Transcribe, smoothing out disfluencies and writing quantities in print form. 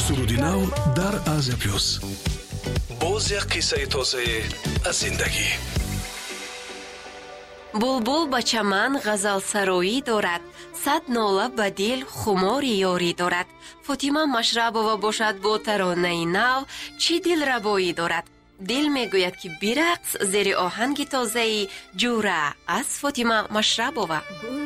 суруди нав дар Азия плюс. боз як қиссаи тозае аз зиндагӣ. булбул ба чаман ғазалсароӣ дорад, сад нола ба дил хумори ёрӣ дорад. фотима машрабова бошад бо таронаи нав чӣ дилрабоӣ дорад. дил мегӯяд ки бирақс зери оҳанги тозаи ҷура аз фотима машрабова.